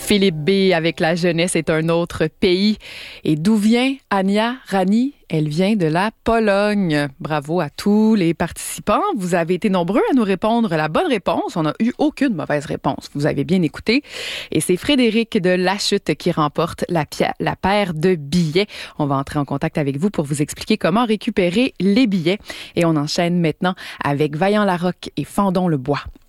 Philippe B. avec la jeunesse est un autre pays. Et d'où vient Ania Rani? Elle vient de la Pologne. Bravo à tous les participants. Vous avez été nombreux à nous répondre la bonne réponse. On n'a eu aucune mauvaise réponse. Vous avez bien écouté. Et c'est Frédéric de Lachute qui remporte la paire de billets. On va entrer en contact avec vous pour vous expliquer comment récupérer les billets. Et on enchaîne maintenant avec Vaillant Larocque et Fendons le bois.